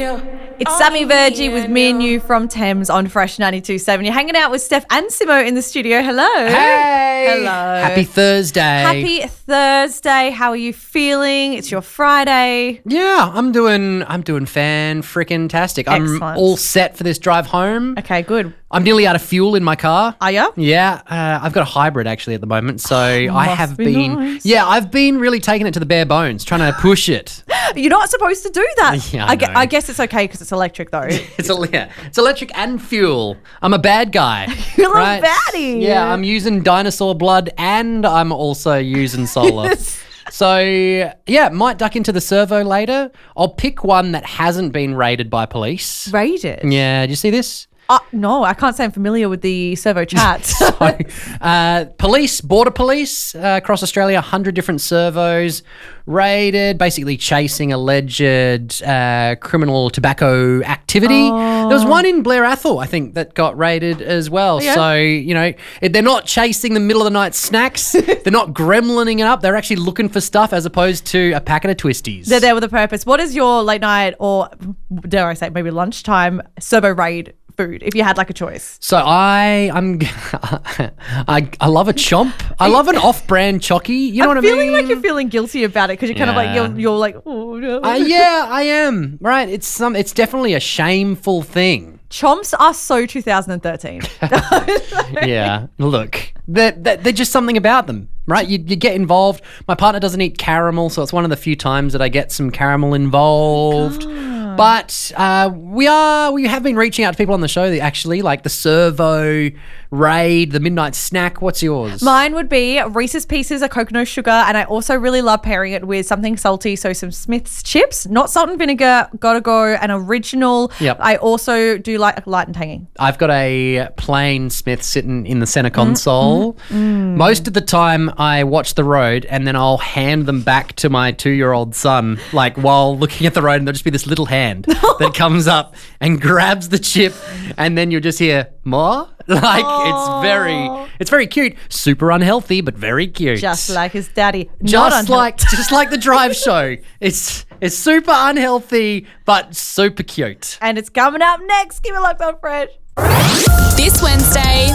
It's Sammy Virgie with Me and You from Thames on Fresh 92.7. You're hanging out with Steph and Simo in the studio. Hello. Hey. Hello. Happy Thursday. Happy Thursday. How are you feeling? It's your Friday. Yeah, I'm doing fan-frickin-tastic. I'm Excellent. all set for this drive home. Okay, good. I'm nearly out of fuel in my car. Are you? Yeah, I've got a hybrid actually at the moment, so I must have be been. nice. Yeah, I've been really taking it to the bare bones, trying to push it. You're not supposed to do that. Yeah, I know. I guess it's okay because it's electric though. It's electric and fuel. I'm a bad guy. You're a right? baddie. Yeah, I'm using dinosaur blood and I'm also using solar. So, yeah, might duck into the servo later. I'll pick one that hasn't been raided by police. Raided? Yeah, do you see this? No, I can't say I'm familiar with the servo chat. Border police across Australia, 100 different servos raided, basically chasing alleged criminal tobacco activity. There was one in Blair Athol, I think, that got raided as well. Yeah. So, you know, they're not chasing the middle of the night snacks. They're not gremlining it up. They're actually looking for stuff as opposed to a packet of twisties. They're there with a purpose. What is your late night or, dare I say, maybe lunchtime servo raid food if you had like a choice? So I love a chomp. I love an off-brand chocky. You know what I mean? I'm feeling like you're feeling guilty about it because you're kind of Yeah. like you're like, oh no. Yeah, I am. Right. It's definitely a shameful thing. Chomps are so 2013. Yeah. Look, they're just something about them, right? You get involved. My partner doesn't eat caramel, so it's one of the few times that I get some caramel involved. But we have been reaching out to people on the show that actually like the servo raid, the midnight snack. What's yours? Mine would be Reese's Pieces, a coconut sugar, and I also really love pairing it with something salty, so some Smith's chips, not salt and vinegar, gotta go, an original. Yep. I also do like light and tangy. I've got a plain Smith sitting in the center console. Most of the time I watch the road and then I'll hand them back to my 2-year-old son, like while looking at the road, and there'll just be this little hand that comes up and grabs the chip, and then you'll just hear, "More?" Like it's very cute. Super unhealthy, but very cute. Just like his daddy. Just like the drive show. It's super unhealthy, but super cute. And it's coming up next. Keep it locked on Fresh. This Wednesday,